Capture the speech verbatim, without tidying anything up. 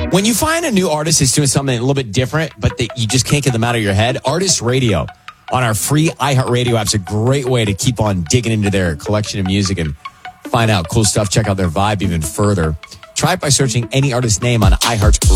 When you find a new artist that's doing something a little bit different, but that you just can't get them out of your head, Artist Radio on our free iHeartRadio app is a great way to keep on digging into their collection of music and find out cool stuff. Check out their vibe even further. Try it by searching any artist name on iHeartRadio.